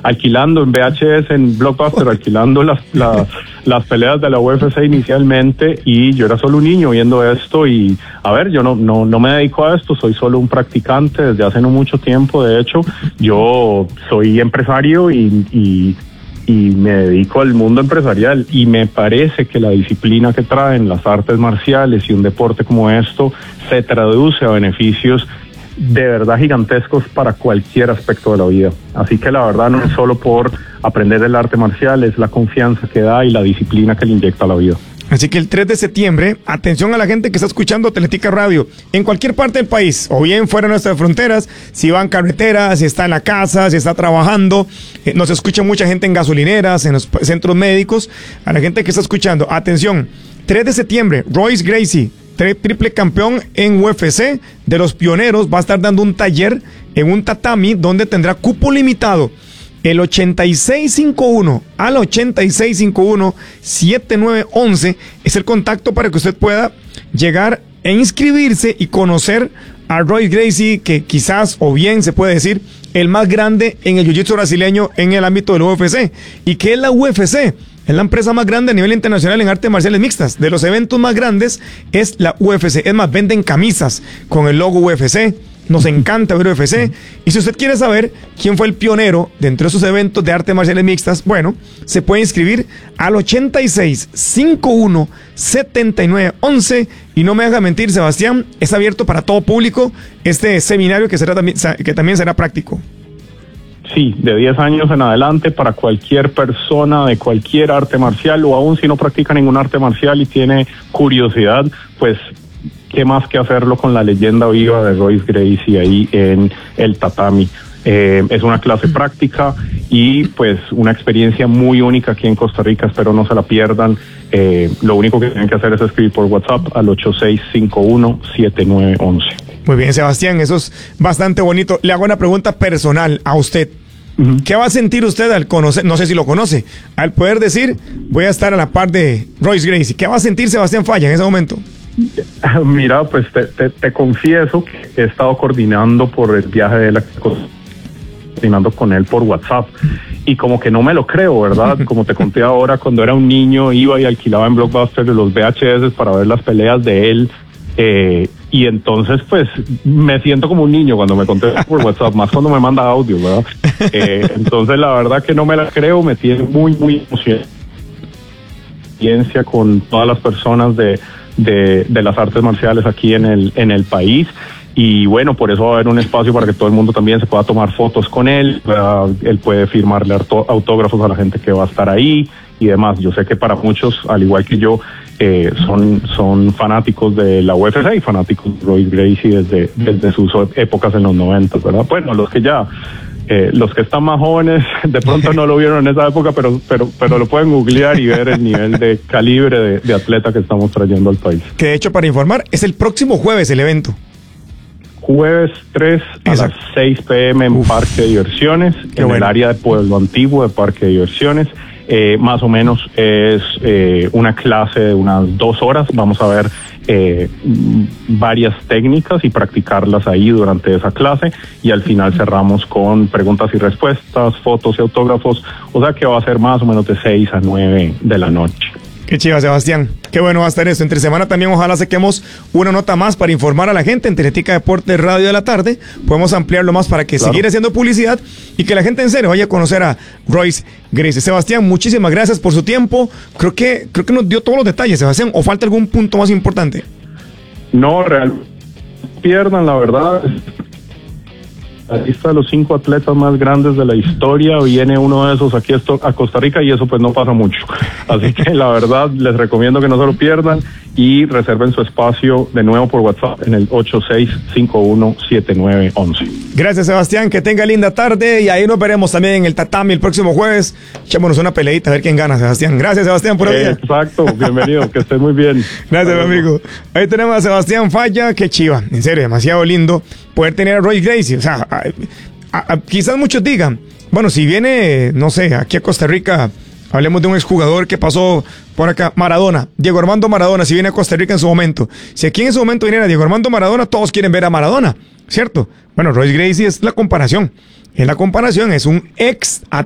alquilando en VHS, en Blockbuster, alquilando las peleas de la UFC inicialmente, y yo era solo un niño viendo esto. Y a ver, yo no me dedico a esto, soy solo un practicante desde hace no mucho tiempo. De hecho, yo soy empresario y me dedico al mundo empresarial, y me parece que la disciplina que traen las artes marciales y un deporte como esto se traduce a beneficios de verdad gigantescos para cualquier aspecto de la vida. Así que la verdad no es solo por aprender el arte marcial, es la confianza que da y la disciplina que le inyecta a la vida. Así que el 3 de septiembre, atención a la gente que está escuchando Atletica Radio en cualquier parte del país, o bien fuera de nuestras fronteras, si va en carretera, si está en la casa, si está trabajando, nos escucha mucha gente en gasolineras, en los centros médicos. A la gente que está escuchando, atención, 3 de septiembre, Royce Gracie, triple campeón en UFC, de los pioneros, va a estar dando un taller en un tatami donde tendrá cupo limitado. El 8651 al 8651-7911 es el contacto para que usted pueda llegar e inscribirse y conocer a Royce Gracie, que quizás, o bien se puede decir, el más grande en el jiu-jitsu brasileño en el ámbito del UFC. ¿Y qué es la UFC? Es la empresa más grande a nivel internacional en artes marciales mixtas. De los eventos más grandes es la UFC. Es más, venden camisas con el logo UFC. Nos encanta ver UFC. Y si usted quiere saber quién fue el pionero dentro de esos eventos de artes marciales mixtas, bueno, se puede inscribir al 8651-7911. Y no me haga mentir, Sebastián, es abierto para todo público este seminario que también será práctico. Sí, de 10 años en adelante, para cualquier persona de cualquier arte marcial, o aún si no practica ningún arte marcial y tiene curiosidad, pues qué más que hacerlo con la leyenda viva de Royce Gracie ahí en el tatami. Es una clase práctica y pues una experiencia muy única aquí en Costa Rica. Espero no se la pierdan. Lo único que tienen que hacer es escribir por WhatsApp al 8651-7911. Muy bien, Sebastián, eso es bastante bonito. Le hago una pregunta personal a usted. Uh-huh. ¿Qué va a sentir usted al conocer, no sé si lo conoce, al poder decir, voy a estar a la par de Royce Gracie? ¿Qué va a sentir Sebastián Falla en ese momento? Mira, pues te confieso que he estado coordinando por el viaje de coordinando con él por WhatsApp, y como que no me lo creo, ¿verdad? Como te conté ahora, cuando era un niño iba y alquilaba en Blockbuster los VHS para ver las peleas de él, y entonces pues me siento como un niño cuando me contesta por WhatsApp, más cuando me manda audio, ¿verdad? Entonces la verdad que no me la creo, me tiene muy emocionado con todas las personas de las artes marciales aquí en el país. Y bueno, por eso va a haber un espacio para que todo el mundo también se pueda tomar fotos con él. Él puede firmarle autógrafos a la gente que va a estar ahí y demás. Yo sé que para muchos, al igual que yo, son fanáticos de la UFC y fanáticos de Royce Gracie desde sus épocas en los 90, ¿verdad? Bueno, los que están más jóvenes de pronto no lo vieron en esa época, pero lo pueden googlear y ver el nivel de calibre de atleta que estamos trayendo al país. Que de hecho, para informar, es el próximo jueves el evento. Jueves 3 a las 6 p.m. en Parque de Diversiones, el área de Pueblo Antiguo de Parque de Diversiones. Más o menos es una clase de unas 2 horas. Vamos a ver varias técnicas y practicarlas ahí durante esa clase, y al final cerramos con preguntas y respuestas, fotos y autógrafos. O sea que va a ser más o menos de 6 a 9 de la noche. Qué chiva, Sebastián. Qué bueno va a estar eso. Entre semana también ojalá saquemos una nota más para informar a la gente en Atletica Deportes Radio de la tarde. Podemos ampliarlo más para que seguir haciendo publicidad y que la gente en serio vaya a conocer a Royce Gracie. Sebastián, muchísimas gracias por su tiempo. Creo que nos dio todos los detalles, Sebastián. ¿O falta algún punto más importante? No, realmente pierdan, la verdad. La lista de los 5 atletas más grandes de la historia, viene uno de esos aquí a Costa Rica, y eso pues no pasa mucho. Así que la verdad les recomiendo que no se lo pierdan y reserven su espacio de nuevo por WhatsApp en el 8651-7911. Gracias, Sebastián, que tenga linda tarde, y ahí nos veremos también en el tatami el próximo jueves. Echémonos una peleita a ver quién gana, Sebastián. Gracias, Sebastián, por hoy. Exacto, bienvenido, que estés muy bien. Gracias, mi amigo. Ahí tenemos a Sebastián Falla, qué chiva, en serio, demasiado lindo poder tener a Royce Gracie. O sea, quizás muchos digan, bueno, si viene, no sé, aquí a Costa Rica, hablemos de un exjugador que pasó por acá, Maradona, Diego Armando Maradona, si viene a Costa Rica en su momento. Si aquí en ese momento viniera Diego Armando Maradona, todos quieren ver a Maradona, ¿cierto? Bueno, Royce Gracie es la comparación. Es un ex